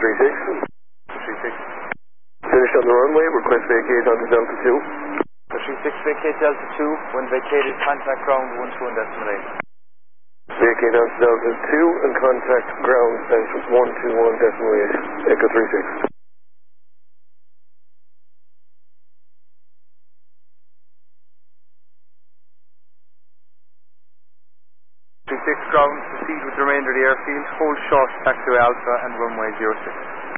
36. 36. Finished on the runway, request vacate onto Delta 2. 36, vacate Delta 2, when vacated, contact ground 121.8. Vacate onto Delta 2 and contact ground at 121.8. Echo 36. 36 ground, proceed with the remainder of the airfield, hold short, taxiway Alpha and runway 06.